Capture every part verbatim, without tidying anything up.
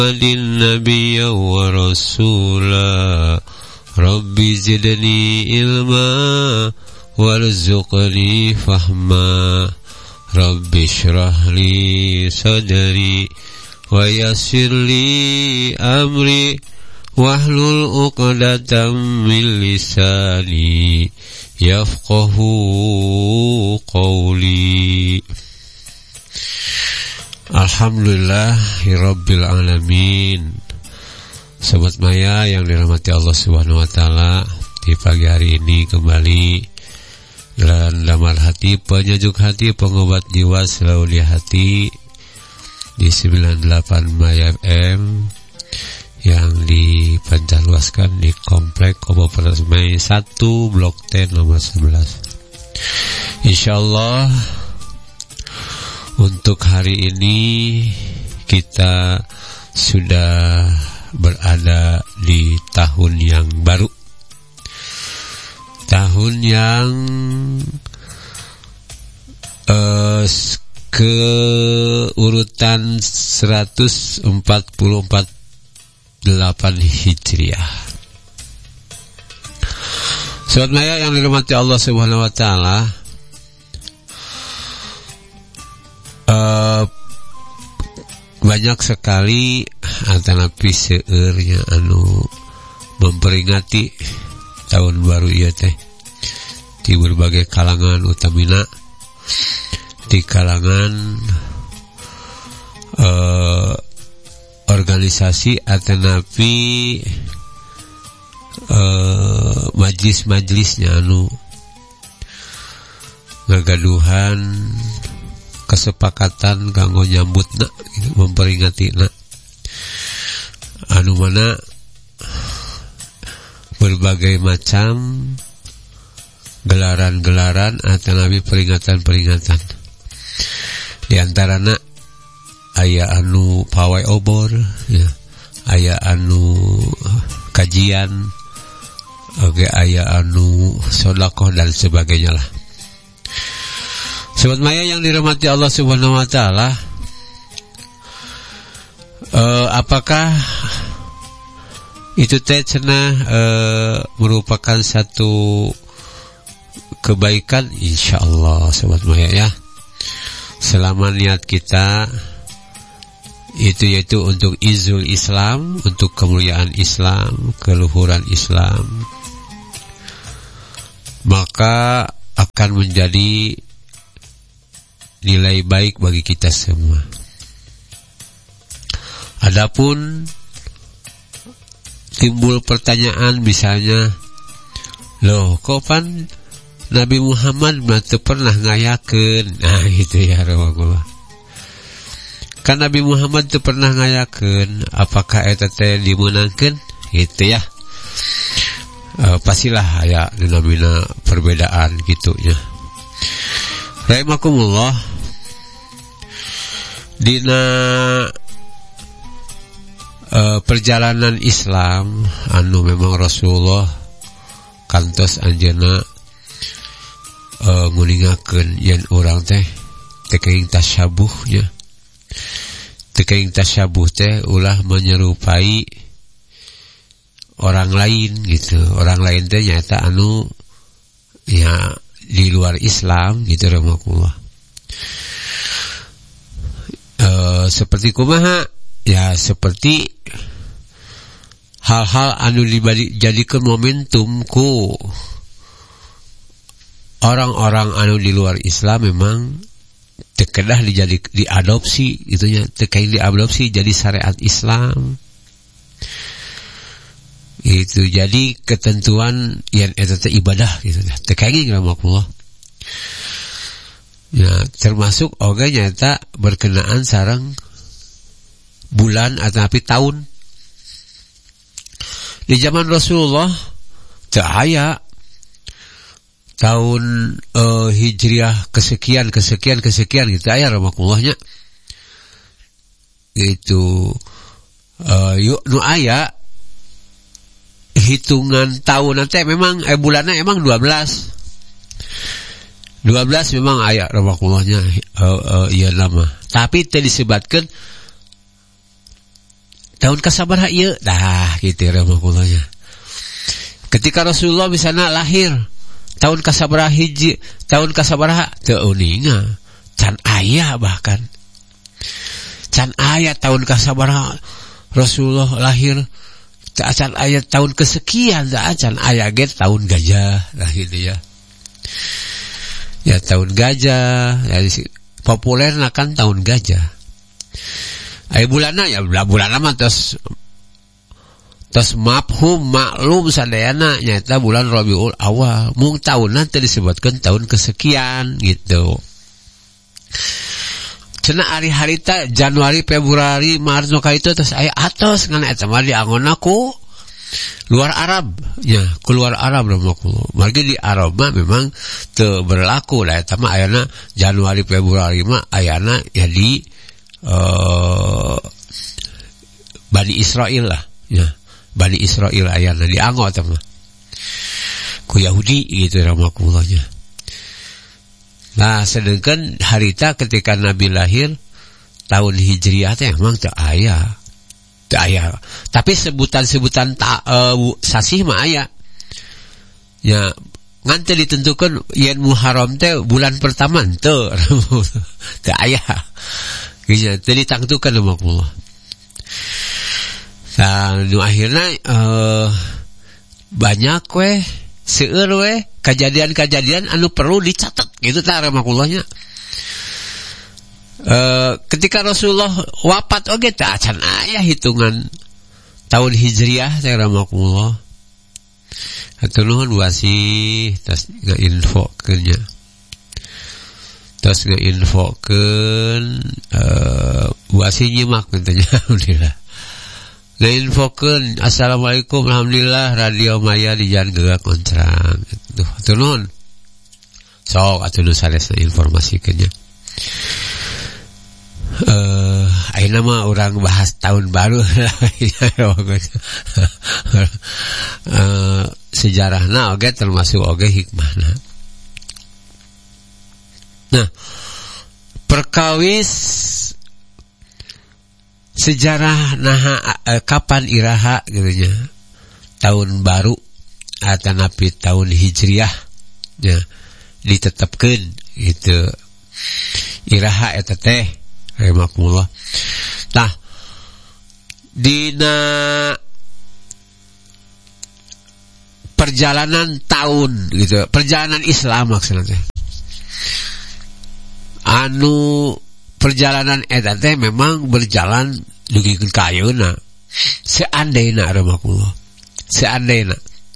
Nabiya wa rasula Rabbi zidni ilma warzuqni fahma Rabbi shrah li sadri wa yassir li amri wahlul uqdatam min lisani yafqahu qawli. Alhamdulillahirabbil alamin. Sobat Maya yang dirahmati Allah Subhanahu wa taala, di pagi hari ini kembali gelaran damar hati, penyejuk hati, pengobat jiwa, selalu di hati di sembilan puluh delapan Maya F M yang dipancarluaskan di Komplek Kobo Permai satu Blok T nomor sebelas. Insyaallah untuk hari ini kita sudah berada di tahun yang baru, tahun yang uh, ke urutan seratus empat puluh empat delapan Hijriah. Sobat Maya yang dirahmati Allah Subhanahu wa taala, uh, banyak sekali atanapi seueurnya anu memperingati tahun baru ieu teh di berbagai kalangan, utamina di kalangan uh, organisasi atanapi uh, majlis-majlisnya anu ngagaduhan kesepakatan kanggo nyambutna gitu, memperingatina anu mana berbagai macam gelaran-gelaran atanapi peringatan-peringatan. Di antarana aya anu pawai obor ya, aya anu kajian, oke, aya anu sedekah dan sebagainya lah. Sobat Maya yang dirahmati Allah Subhanahu wa taala, uh, apakah itu teh cenah uh, merupakan satu kebaikan? Insyaallah Sobat Maya ya, selama niat kita itu yaitu untuk izul Islam, untuk kemuliaan Islam, keluhuran Islam, maka akan menjadi nilai baik bagi kita semua. Adapun timbul pertanyaan misalnya, loh kok pan Nabi Muhammad mah teu pernah ngayakeun. Nah itu ya rahmatullah. Kan Nabi Muhammad teu pernah ngayakeun, apakah eta teh dimeunangkeun? Gitu ya. E, pastilah aya dinamina perbedaan gitunya. Rahimakumullah, dina uh, perjalanan Islam anu memang Rasulullah kantos anjeunna uh, nguningakeun yen urang teh teu keuing tasyabuh nya. Teu keuing tasyabuh teh ulah menyerupai orang lain gitu. Orang lain teh nyata anu ya di luar Islam gitu rahmatullah. E, seperti kumaha? Ya seperti hal-hal anu dijadikan momentum ku orang-orang anu di luar Islam memang terkedah dijadi diadopsi itunya, terkait diadopsi jadi syariat Islam. Itu jadi ketentuan yang eta teh ibadah gitu dah. Teu kaenging rahmatullah. Ya, termasuk oge nyata berkenaan sareng bulan ataupun tahun. Di zaman Rasulullah teu aya tahun uh, Hijriah kesekian kesekian kesekian gitu aya rahmatullahnya. Itu uh, yuk nu aya hitungan tahun nanti memang eh bulannya emang dua belas dua belas memang aya rahmatullahnya uh, uh, iya nama, tapi teh disebutkan tahun kasabaraha ieu dah gitu rahmatullah. Ketika Rasulullah misalnya lahir tahun kasabaraha hiji, tahun kasabaraha teu uninga, can aya bahkan can aya tahun kasabaraha Rasulullah lahir, teu acan aya tahun kesekian, teu acan aya ge tahun gajah lah gitu ya. Ya tahun gajah, ya populer kan tahun gajah. Ay bulanna ya bulanna mah tos tos mafhum maklum sadayana nyaeta bulan Rabiul Awal. Mung tahunan teh disebutkeun tahun kesekian gitu. Cenah hari-hari ta Januari, Februari, Maret nu ka itu tos aya atos ngan eta mah dianggonna ku luar Arab ya, keluar Arab ramaku. Margi di Arab mah memang teu berlaku lah eta mah ayana Januari, Februari mah ayana ya di uh, Bani Israel lah ya. Bani Israel ayana dianggo eta mah ku Yahudi gitu ramakullahnya. Nah, sedangkan harita ketika Nabi lahir tahun Hijriah teh emang teu aya. Teu aya. Tapi sebutan-sebutan ta, uh, sasih mah aya. Ya, ngan teu ditentukeun yen Muharram teh bulan pertama teu. Teu aya. Geus teu ditangtukeun ramakulllah. Nah, nu akhirna uh, banyak we seueur we kejadian-kejadian anu perlu dicatat gitu tah ramakullahnya. Uh, ketika Rasulullah wafat oge teh acan aya hitungan tahun Hijriah teh ramakullah. Hatur nuhun wasih tos ngeinfokeun nya. Tos ngeinfokeun uh, wasih nyimak teh alhamdulillah. Ngeinfokeun assalamualaikum alhamdulillah radio Maya di Jalan Gegak Koncrang. Tuh hatur nuhun. Sok atuh nu sanesna informasikeun nya. Uh, ayeuna mah urang bahas tahun baru uh, sejarahna oge termasuk oge hikmahna. Nah, perkawis sejarah naha uh, kapan iraha gitu nya tahun baru atanapi tahun Hijriah ya ditetapkeun gitu iraha eta teh rahimakumullah. Nah, dina perjalanan tahun gitu, perjalanan Islam maksudnya. Anu perjalanan eta teh memang berjalan dugikeun ka ayeuna. Seandaina rahimakumullah. Seandaina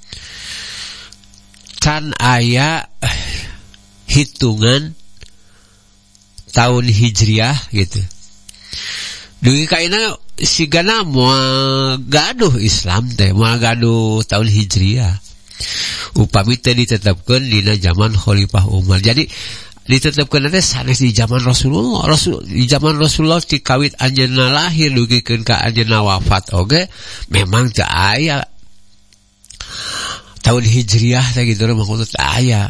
can aya hitungan tahun Hijriah gitu. Dugi kaina sigana moal gaduh Islam teh, moal gaduh tahun Hijriah. Upami teh ditetepkeun dina zaman Khalifah Umar. Jadi ditetepkeun teh sanes di zaman Rasulullah. Rasul di zaman Rasulullah ti kawit anjeunna lahir dugikeun ka anjeunna wafat oge memang teu aya tahun Hijriah teh gitu mah kudu teu aya.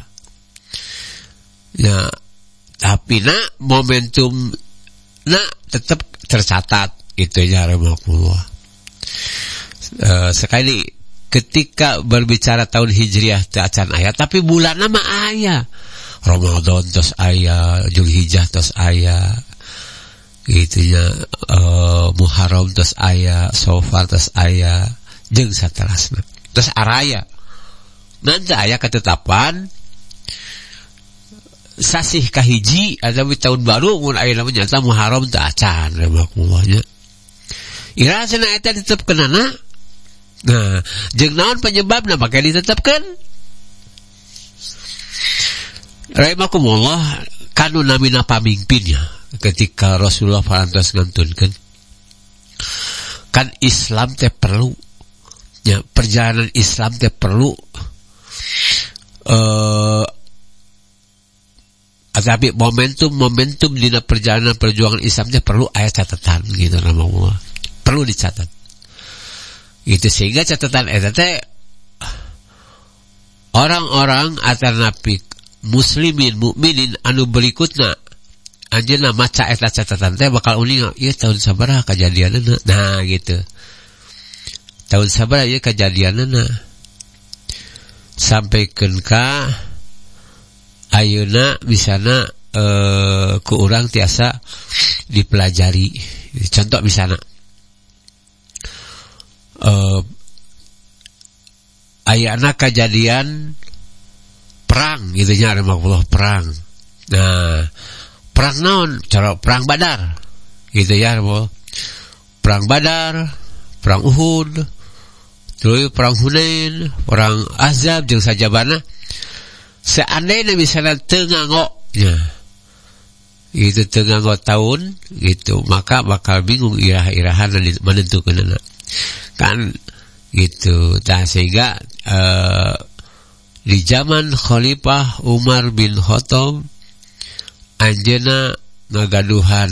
Ya tapi nak momentum nak tetap tercatat itu ya rahmatullah. Uh, sekali ketika berbicara tahun Hijriah teu acan aya tapi bulan nama aya. Ramadan tos aya, Zulhijjah tos aya. Gitu nya uh, Muharram tos aya, Safar tos aya, jeung saterasna. Tos araya. Nanti aya ketetapan sasih kahiji ada di tahun baru mun aya namanya nyata Muharram teu acan rahmatullah. Ira cenah eta ditetepkeunana. Nah, jeung naon penyebabna bake ditetepkeun? Rahimakumullah kanu namina pamimpinnya ketika Rasulullah parantos ngantunkeun kan Islam teh perlu ya perjalanan Islam teh perlu eh uh, tapi momentum-momentum dina perjalanan perjuangan Islamnya perlu aya catatan gitu namanya. Perlu dicatat. Itu sehingga catatan eta teh orang-orang atanapi muslimin mukminin anu berikutna anjeunna maca eta catatan teh bakal uning ieu tahun sabaraha kajadianna. Nah gitu. tahun sabaraha ieu kajadianna sampaikan ka ayeuna misalna eh, ku urang tiasa dipelajari. Contoh misalna eh, ayana kejadian perang gitu nya rahmatullah perang. Nah, perang naon? Cara perang Badar. Gitu ya, perang Badar, perang Uhud, terus perang Hunain, perang Ahzab jeung sajabana. Seandainya misalnya teu nganggo ya. Itu teu nganggo tahun gitu, maka bakal bingung irah-irahan menentukeunana. Kan gitu. Nah, sehingga uh, di zaman Khalifah Umar bin Khattab anjeuna ngagaduhan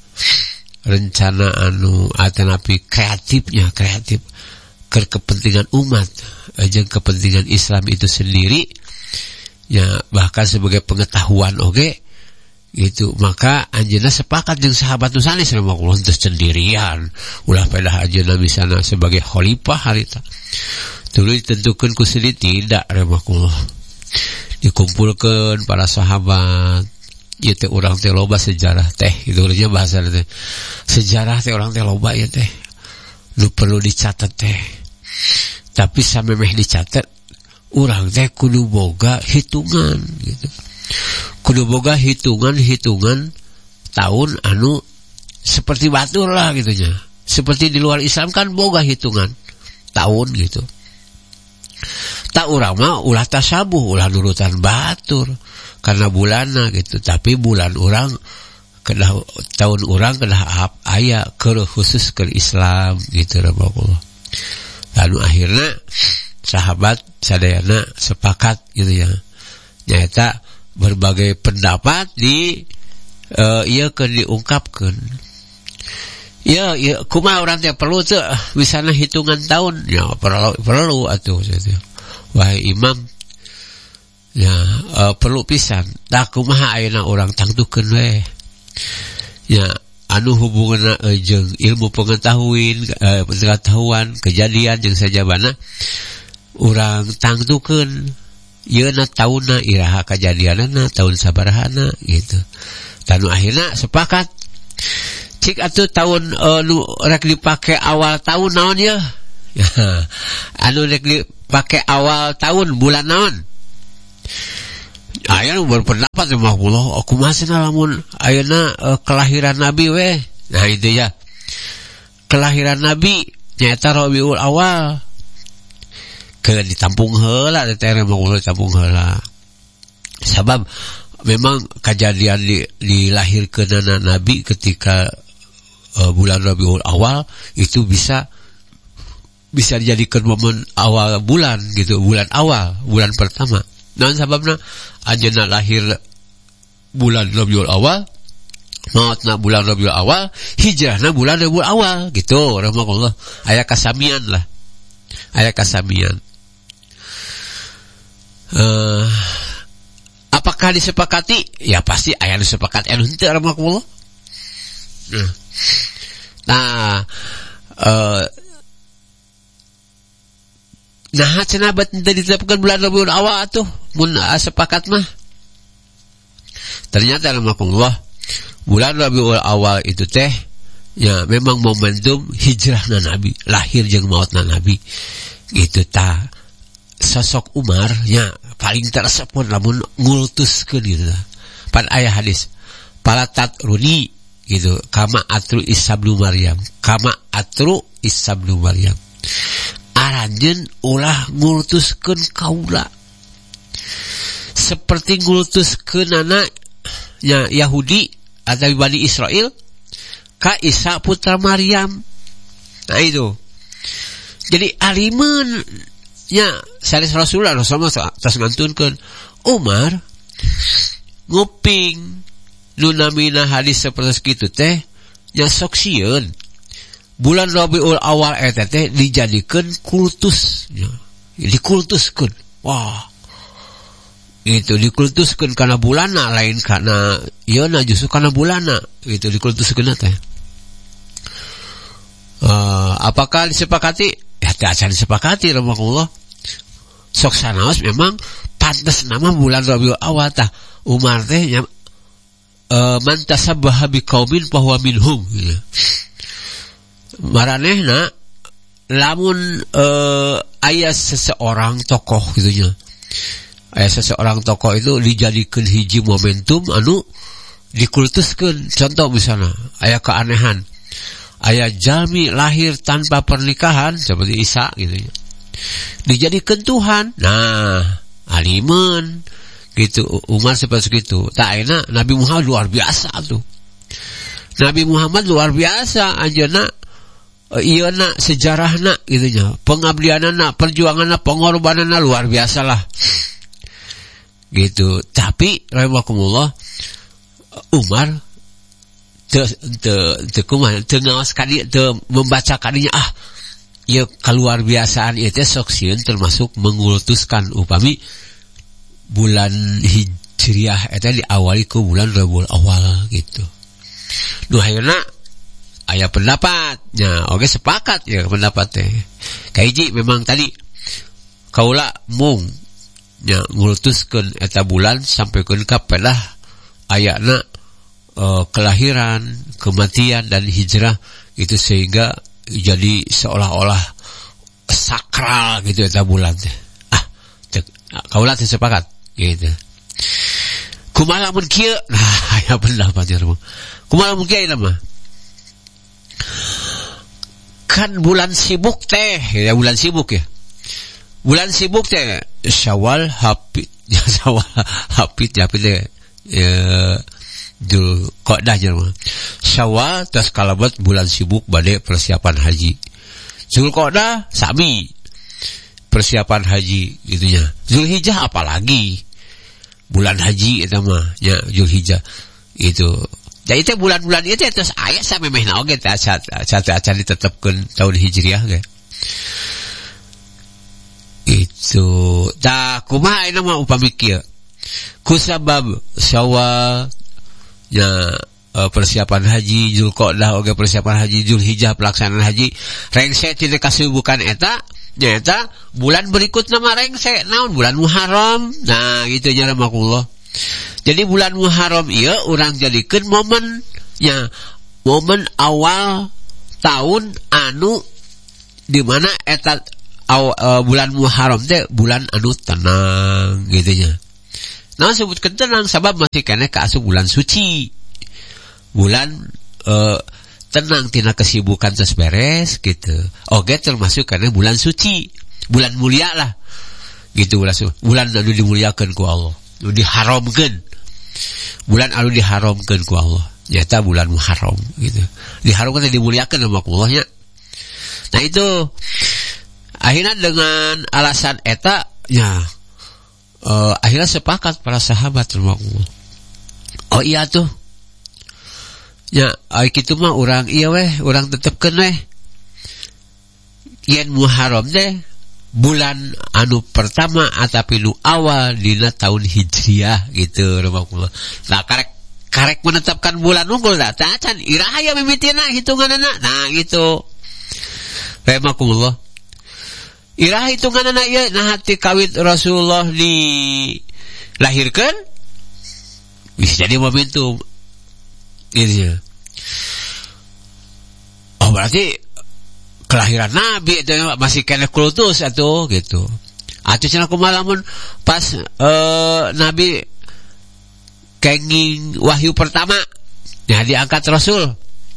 rencana anu atanapi kreatifnya kreatif ke kepentingan umat jeung kepentingan Islam itu sendiri ya, bahkan sebagai pengetahuan oke okay, gitu. Maka anjeuna sepakat jeung sahabat nu sanes rahimahullah teu sendirian ulah pedah anjeuna misalna sebagai khalifah harita tuluy ditentukeun ku sendiri tidak rahimahullah, dikumpulkeun para sahabat. Ieu teh urang teh loba sejarah teh gitu nya bahasa teh. Sejarah teh urang teh loba ieu teh. Nu perlu dicatat teh. Tapi samemeh dicatat urang teh kudu boga hitungan gitu. Kudu boga hitungan-hitungan tahun anu seperti batur lah gitu nya. Seperti di luar Islam kan boga hitungan tahun gitu. Tak urang mah ulah tasabuh, ulah nurutan batur karena bulanna gitu. Tapi bulan urang kedah tahun urang kedah aya keur khusus ke Islam gitu rahmatullah. Lalu akhirnya sahabat sadayana sepakat gitu ya. Nyata berbagai pendapat di uh, ieu keur diungkapkeun. Ya, ya kumaha urang teh perlu teu wisana hitungan tahun? Ya perlu perlu atuh gitu. Wahai imam, ya uh, perlu pisan. Tah kumaha ayeuna urang tangtukeun we. Ya anu hubunganna uh, jeung ilmu pengetahuan, uh, pengetahuan kejadian jeung sajabana urang tangtukeun yeuna taunna iraha kajadianna tahun sabarahana gitu. Tanu akhirna sepakat cik atuh tahun uh, nu rek dipake awal tahun naon ya? Anu rek dipake awal tahun bulan naon? Aya nu berpendapat rahimahullah, aku masih lamun ayeuna uh, kelahiran Nabi we. Nah itu ya. Kelahiran Nabi nyaeta Rabiul Awal. Ke ditampung heula teh rahimahullah ditampung heula. Sabab memang kejadian di, dilahirkeunana Nabi ketika uh, bulan Rabiul Awal itu bisa bisa dijadikan momen awal bulan gitu, bulan awal, bulan pertama. Naon sababna? Anjeunna lahir bulan Rabiul Awal, maotna bulan Rabiul Awal, hijrahna bulan Rabiul Awal gitu rahmatullah. Aya kasamian lah. Aya kasamian. Uh, apakah disepakati? Ya pasti aya disepakati anu henteu rahmatullah. Nah, uh, nah cenah bat ditetapkeun bulan Rabiul Awal atuh mun sepakat mah. Ternyata rahmatullah bulan Rabiul Awal itu teh ya memang momentum hijrahna Nabi, lahir jeung mautna Nabi. Gitu ta. Sosok Umar nya paling tersepun lamun ngultuskeun gitu. Pan aya hadis palatat runi gitu, kama atru isabnu Maryam, kama atru isabnu Maryam. Aranjeun ulah ngultuskeun kaula seperti ngultuskeunana nya Yahudi atau Bani Israel ka Isa putra Maryam. Nah itu. Jadi alimun nya sanes Rasulullah Rasulullah tos ngantunkeun Umar nguping nu namina hadis sapertos kitu teh nya sok sieun bulan Rabiul Awal eta teh dijadikeun kultus ya, dikultuskeun. Wah. Itu dikultuskeun kana bulanna lain kana yeuna justru kana bulanna itu dikultuskeun teh. Uh, apakah disepakati? Ya teh acan disepakati rahimakumullah. Sok sanaos memang pantes nama bulan Rabiul Awal tah Umar teh nya uh, man tasabbaha biqaumin fahuwa minhum gitu. Maranehna lamun uh, aya seseorang tokoh gitu nya. Aya seseorang tokoh itu dijadikeun hiji momentum anu dikultuskeun. Contoh misalnya aya keanehan, aya jalmi lahir tanpa pernikahan seperti Isa gitu ya, dijadikan Tuhan. Nah, aliman gitu, Umar seperti itu. Tak enak, Nabi Muhammad luar biasa tuh. Nabi Muhammad luar biasa anjeunna, ieu na sejarahna gitu nya, pengabdianana, perjuanganna, pengorbananna luar biasa lah. Gitu. Tapi rahimakumullah Umar te te te kumaha teu ngaos kadi teu membaca kadinya ah ieu kaluar biasaan ieu teh sok sieun termasuk mengultuskan upami bulan Hijriah eta diawali ku bulan Rabiul Awal gitu. Nu hayeuna aya pendapatnya, oke sepakat ya pendapat teh. Kahiji memang tadi kaula mung nya ngultuskeun eta bulan sampeukeun ka pedah ayana uh, kelahiran, kematian dan hijrah itu sehingga jadi seolah-olah sakral gitu eta bulan teh. Ah, kaula teh sepakat gitu. Kumaha mun kieu? Nah, aya pendapat ya. Kumaha mun kieu mah? Kan bulan sibuk teh, ya bulan sibuk ya. Bulan sibuk teh Syawal, Hapid, ya Syawal, Hapid, ya Hapid teh ya Dzul Qa'dah jeung Syawal tos kalebet bulan sibuk bade persiapan haji. Dzul Qa'dah sami persiapan haji gitunya. Zulhijjah apalagi bulan haji eta mah nya Zulhijjah itu. Jadi teh bulan-bulan ieu teh terus aya samemehna oge teh acan ditetepkeun tahun Hijriah ge. Itu tah kumaha aya mah upami kieu. Kusabab Syawal nya uh, persiapan haji, Zulqa'dah oge persiapan haji, Zulhijjah pelaksanaan haji, rengse tina kasibukan eta nyaeta bulan berikutna mah rengse naon bulan Muharram. Nah gitu nya rahimakumullah. Jadi bulan Muharram ieu urang jadikeun momen nya momen awal tahun anu di mana eta aw, uh, bulan Muharram teh bulan anu tenang gitu nya. Nah sebutkeun tenang sabab masih keneh kaasup bulan suci. Bulan uh, tenang tina kesibukan tos beres gitu. Oge termasuk keneh bulan suci, bulan mulia lah. Gitu bulan bulan anu dimuliakeun ku Allah, anu diharamkeun. Bulan anu diharamkeun ku Allah. Nyata bulan Muharram gitu. Diharamkeun dimuliakeun sama Allah nya. Nah itu akhirnya dengan alasan eta ya uh, akhirnya sepakat para sahabat rahimakumullah. Oh iya tuh. Ya, ai kitu mah urang ieu weh, urang tetepkeun weh. Yen Muharram teh bulan anu pertama atapi nu awal dina tahun Hijriah gitu rahimakumullah. Nah karek karek menetapkan bulan unggul da tah can iraha aya mimitina hitunganna. Nah gitu. Rahimakumullah. Iraha hitunganna ieu nah hati kawit Rasulullah dilahirkeun bisa jadi momentum. Gitu. Oh berarti kelahiran Nabi itu masih kena kultus atuh gitu. Atuh cenah kumaha lamun pas uh, Nabi kenging wahyu pertama ya diangkat Rasul.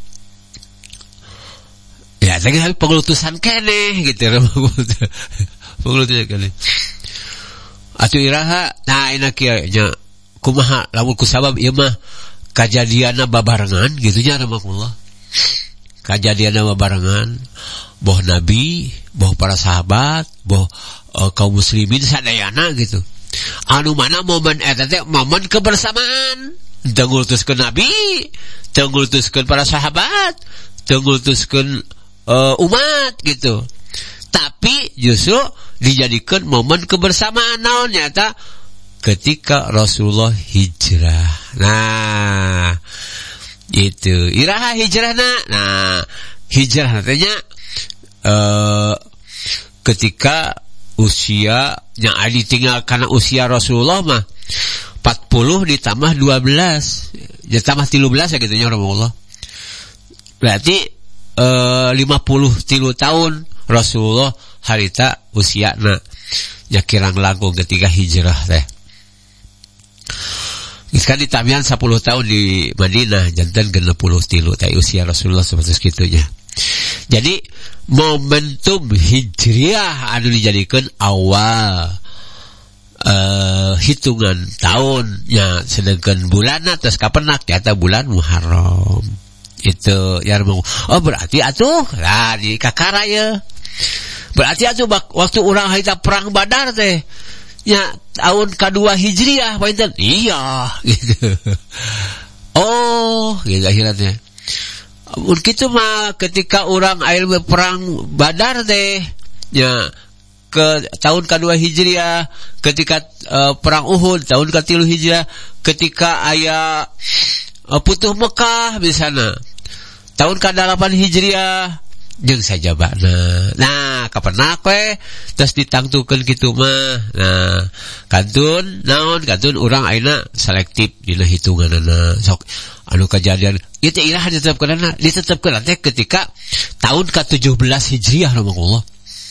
Ya lagi pengutusan keneh gitu. Pengutusan keneh. Atuh iraha nah enak kieu nya kumaha lamun kusabab ieu mah kajadianna babarengan gitu nya rahimakumullah. Kajadianna babarengan boh Nabi, boh para sahabat, boh uh, kaum muslimin sadayana gitu. Anu mana momen eta teh momen kebersamaan. Teu ngultuskeun Nabi, teu ngultuskeun para sahabat, teu ngultuskeun uh, umat gitu. Tapi justru dijadikan momen kebersamaan naon nyata ketika Rasulullah hijrah. Nah, itu iraha hijrahna. Nah, hijrah nantinya uh, ketika usia yang ditinggal karena usia Rasulullah mah empat puluh ditambah dua belas ya tambah tiga belas ya gitunya Rasulullah. Berarti eh, lima puluh tiga tahun Rasulullah harita usiana nya kirang langkung ketika hijrah teh. Kan ditamian sepuluh tahun di Madinah, jantan genep puluh tilu teh usia Rasulullah seperti segitunya. Jadi momentum hijriah anu dijadikan awal uh, hitungan tahunnya, sedangkan bulan atas kapenak nyata bulan Muharram. Itu ya oh berarti atuh lah di kakara ya. Berarti atuh waktu orang harita perang Badar teh ya tahun kedua hijriah painten iya gitu. Oh gitu akhirnya begitu mah ketika orang air perang Badar teh ya ke tahun kedua hijriah, ketika uh, perang Uhud tahun ketilu hijriah, ketika aya uh, putuh Mekah misalnya tahun kedelapan hijriah jeung saja bakna. Nah, kapan we terus ditangtukeun kitu mah. Nah, kantun naon kantun urang ayeuna selektif dina hitunganana. Sok anu kejadian ieu teh iraha ditetepkeunana, ditetepkeun teh ketika tahun ka tujuh belas Hijriah rahmatullah.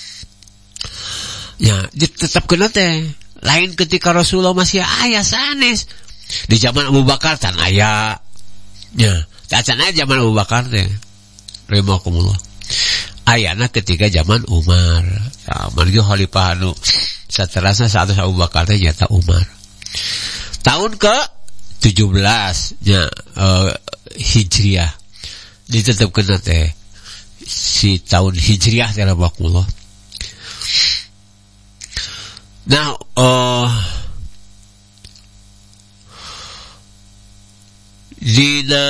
Ya, ditetepkeun teh lain ketika Rasulullah masih aya sanes. Di zaman Abu Bakar tan aya. Ya, tak aya zaman Abu Bakar teh. Rahimakumullah. Ayana ketika zaman Umar, zaman itu khalifah anu saterasna saat Abu Bakar teh nyata Umar. Tahun ke tujuh belas nya uh, Hijriah ditetepkeun teh si tahun Hijriah teh rahimakumullah. Nah, uh, dina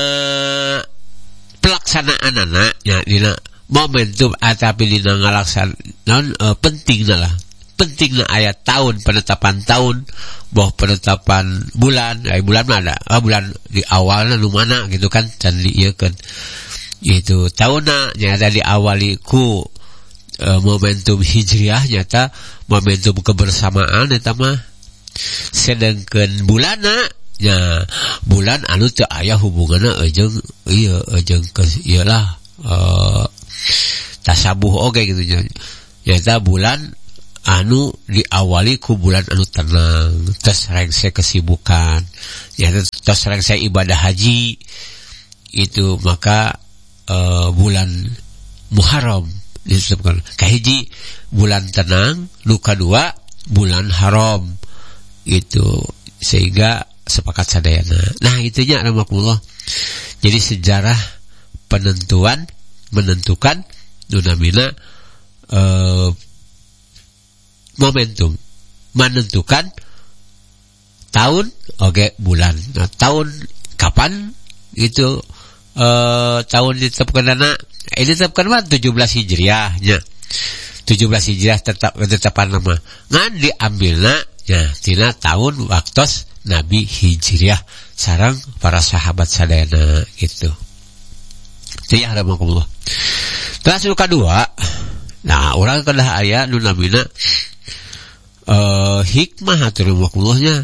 pelaksanaan anak ya dina momentum atapi dina ngalaksan non e, pentingna lah pentingna ayat tahun penetapan tahun bahwa penetapan bulan ay bulan mana ah, bulan di awalnya nu mana gitu kan can dieukeun itu tahunna nyata diawali ku e, momentum hijriah nyata momentum kebersamaan eta mah sedangkeun bulanna ya bulan anu teu aya hubunganna jeung ieu jeung iyalah uh, tasabuh oge gitu nya. Nyata bulan anu diawali ku bulan anu tenang, tos rengse kesibukan. Nyata tos rengse ibadah haji itu maka uh, bulan Muharram disebutkan. Kahiji bulan tenang, nu kadua bulan haram. Itu sehingga sepakat sadayana. Nah, itunya rahmatullah. Jadi sejarah penentuan menentukan dunamina uh, momentum menentukan tahun oke okay, bulan. Nah, tahun kapan itu uh, tahun ditetapkan anak ini ditetapkan mah tujuh belas Hijriahnya. tujuh belas Hijriah tetap tetapan nama ngan diambilna ya tina tahun waktos Nabi Hijriah sareng para sahabat sadayana gitu. Itu ya rahmatullah. Terus nu kadua, nah urang kedah aya nu namina uh, hikmah atuh rahmatullahnya.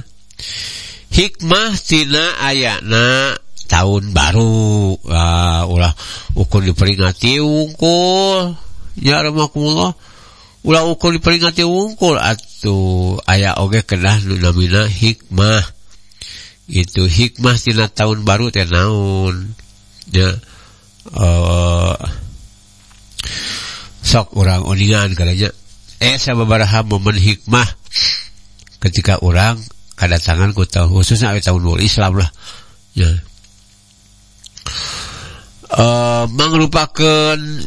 Hikmah tina ayana tahun baru. Ah uh, ulah ukur diperingati wungkul. Ya rahmatullah. Ulah ukur diperingati wungkul atuh aya oge kedah nu namina hikmah. Itu hikmah tina tahun baru teh naon? Ya uh, sok urang uningan kalanya eh sababaraha momen hikmah ketika urang kadatangan ku tahun khususnya tahun baru Islam lah. Ya. Uh, mangrupakeun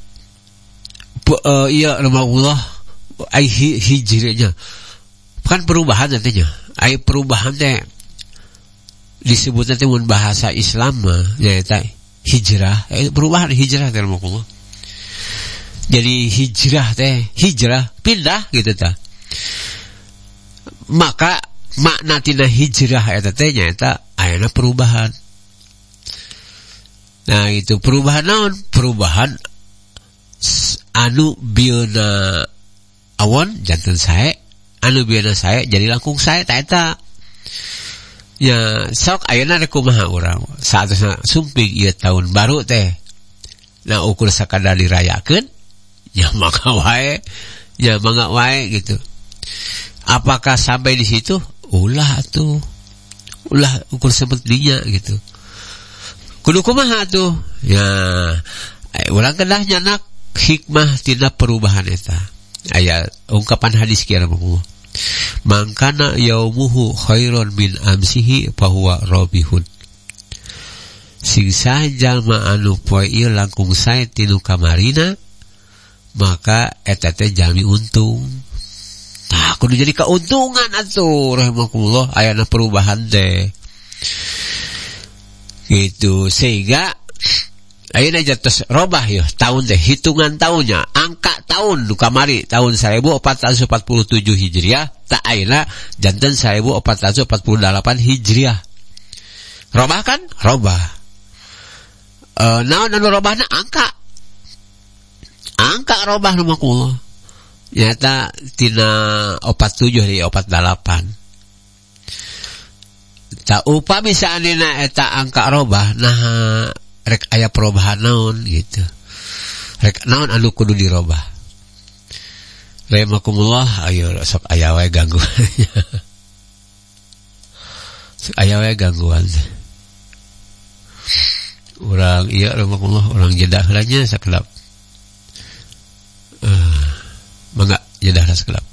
Uh, iya rahmatullah ai hijriahnya kan perubahan nantinya ai perubahan teh disebut nanti mun bahasa Islam mah ya eta hijrah eh, perubahan hijrah teh rahmatullah. Jadi hijrah teh hijrah pindah gitu ta. Maka makna tina hijrah eta teh nyaeta ayana perubahan. Nah itu perubahan naon? Perubahan anu biona awon janten sae anu biana sae jadi langkung sae ta eta ya sok ayeuna rek kumaha urang saatosna sumping ieu tahun baru teh nah ukur sakadar dirayakeun ya maka wae ya mangga wae gitu. Apakah sampai di situ? Ulah atuh ulah ukur sepertinya gitu kudu kumaha tuh ya eh, urang kedah nyanak hikmah tina perubahan eta aya ungkapan hadis kieu mangkana yaumuhu khairon min amsihi fahuwa rabihun sing saha jalma anu poe ieu langkung sae tinu kamarina maka eta teh jalmi untung. Nah, kudu jadi keuntungan atuh rahimakumullah ayana perubahan teh gitu sehingga ayeuna jatuh robah ya tahun teh hitungan tahunnya angka tahun nu kamari tahun seribu empat ratus empat puluh tujuh Hijriah tak ayeuna janten seribu empat ratus empat puluh delapan Hijriah robah kan robah e, naon anu robahna angka angka robah rahimakumullah nyata tina opat tujuh di opat delapan tak upami saanina eta angka robah nah rek aya perubahan naon gitu rek naon anu kudu dirobah rahimakumullah ayo sok aya wae gangguan sok aya wae gangguan urang ieu rahimakumullah urang jeda heula nya sakelap uh, mangga jeda sakelap